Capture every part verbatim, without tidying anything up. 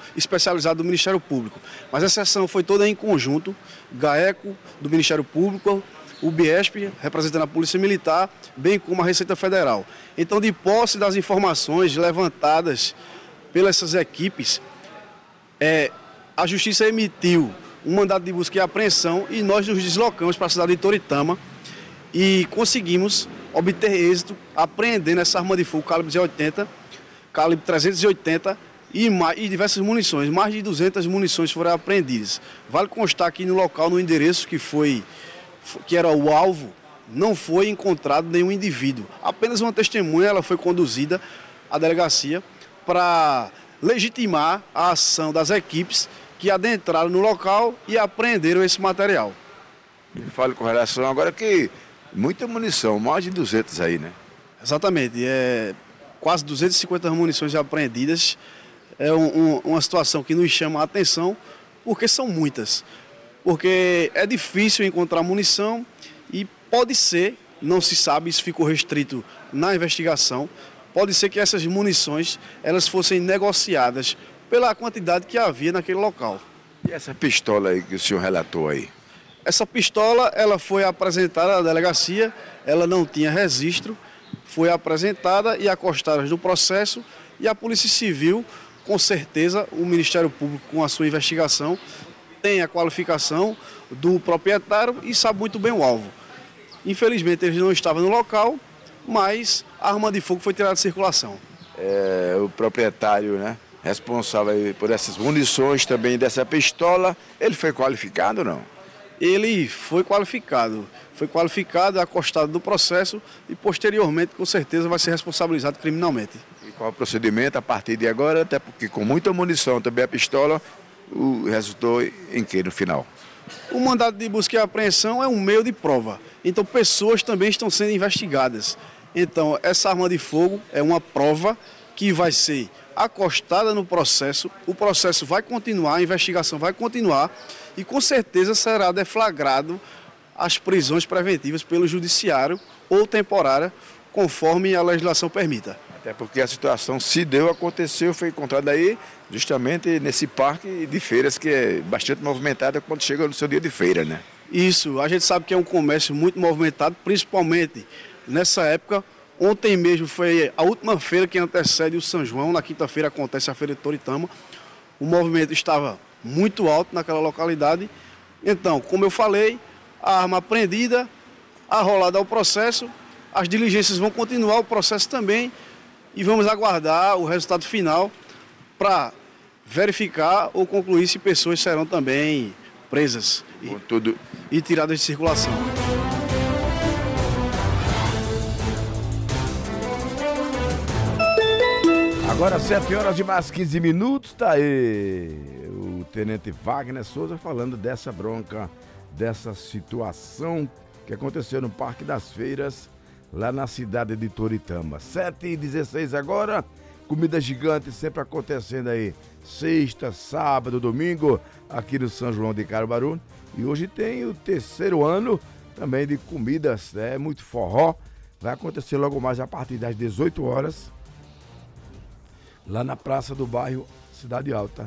especializado do Ministério Público. Mas essa ação foi toda em conjunto, GAECO, do Ministério Público, o BIESP, representando a Polícia Militar, bem como a Receita Federal. Então, de posse das informações levantadas pelas essas equipes, é, a Justiça emitiu um mandado de busca e apreensão e nós nos deslocamos para a cidade de Toritama e conseguimos obter êxito apreendendo essa arma de fogo calibre oitenta, calibre trezentos e oitenta e, mais, e diversas munições. Mais de duzentas munições foram apreendidas. Vale constar que no local, no endereço que foi, que era o alvo, não foi encontrado nenhum indivíduo. Apenas uma testemunha, ela foi conduzida à delegacia para legitimar a ação das equipes que adentraram no local e apreenderam esse material. Me fale com relação agora que muita munição, mais de duzentas aí, né? Exatamente, é quase duzentas e cinquenta munições apreendidas. É um, um, uma situação que nos chama a atenção, porque são muitas. Porque é difícil encontrar munição e pode ser, não se sabe, isso ficou restrito na investigação, pode ser que essas munições elas fossem negociadas pela quantidade que havia naquele local. E essa pistola aí que o senhor relatou aí? Essa pistola ela foi apresentada à delegacia, ela não tinha registro, foi apresentada e acostadas no processo e a Polícia Civil, com certeza, o Ministério Público com a sua investigação, tem a qualificação do proprietário e sabe muito bem o alvo. Infelizmente eles não estavam no local, mas a arma de fogo foi tirada de circulação. É, o proprietário, né, responsável por essas munições também dessa pistola, ele foi qualificado ou não? Ele foi qualificado, foi qualificado, acostado do processo e posteriormente com certeza vai ser responsabilizado criminalmente. E qual o procedimento a partir de agora, até porque com muita munição também a pistola, o resultou em que no final? O mandado de busca e apreensão é um meio de prova, então pessoas também estão sendo investigadas. Então essa arma de fogo é uma prova que vai ser acostada no processo, o processo vai continuar, a investigação vai continuar e com certeza será deflagrado as prisões preventivas pelo judiciário ou temporária, conforme a legislação permita. Até porque a situação se deu, aconteceu, foi encontrada aí justamente nesse parque de feiras que é bastante movimentado quando chega no seu dia de feira, né? Isso, a gente sabe que é um comércio muito movimentado, principalmente nessa época. Ontem mesmo foi a última feira que antecede o São João, na quinta-feira acontece a feira de Toritama. O movimento estava muito alto naquela localidade. Então, como eu falei, a arma apreendida, arrolada ao processo, as diligências vão continuar, o processo também, e vamos aguardar o resultado final para verificar ou concluir se pessoas serão também presas e, tudo... e tiradas de circulação. Agora sete horas e mais quinze minutos, tá aí o Tenente Wagner Souza falando dessa bronca, dessa situação que aconteceu no Parque das Feiras, lá na cidade de Toritama. sete e dezesseis agora, comida gigante sempre acontecendo aí, sexta, sábado, domingo, aqui no São João de Caruaru. E hoje tem o terceiro ano também de comidas, né? Muito forró, vai acontecer logo mais a partir das dezoito horas, lá na praça do bairro Cidade Alta.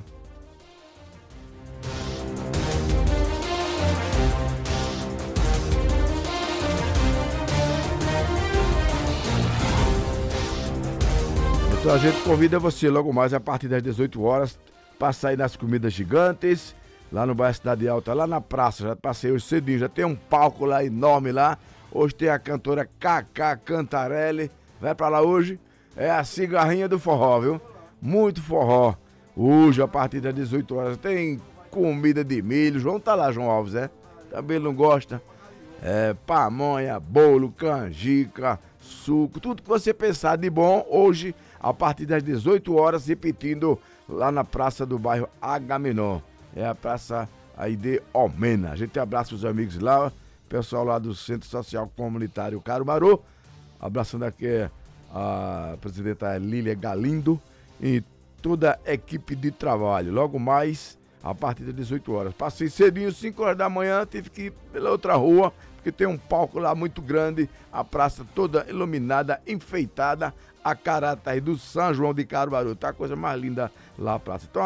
Então a gente convida você logo mais a partir das dezoito horas para sair nas comidas gigantes, lá no bairro Cidade Alta, lá na praça. Já passei hoje cedinho, já tem um palco lá enorme lá. Hoje tem a cantora Cacá Cantarelli, vai para lá hoje. É a cigarrinha do forró, viu? Muito forró. Hoje, a partir das dezoito horas, tem comida de milho. João tá lá, João Alves, é? Também não gosta. É, pamonha, bolo, canjica, suco, tudo que você pensar de bom, hoje, a partir das dezoito horas, repetindo lá na praça do bairro Agamenon. É a praça aí de Almena. A gente abraça os amigos lá, pessoal lá do Centro Social Comunitário Caruaru. Abraçando aqui a presidenta Lília Galindo e toda a equipe de trabalho. Logo mais, a partir das dezoito horas. Passei cedinho, cinco horas da manhã, tive que ir pela outra rua, porque tem um palco lá muito grande, a praça toda iluminada, enfeitada, a caráter do São João de Caruaru. Tá a coisa mais linda lá a praça. Então,